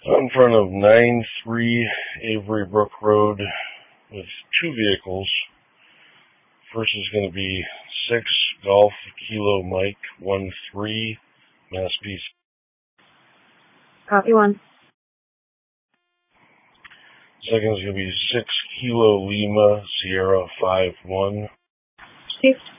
in front of 9-3 Avery Brook Road with two vehicles. First is going to be 6 Golf Kilo Mike 13 Mass Beach. Copy 1. Second is going to be 6 Kilo Lima Sierra 51. Chief.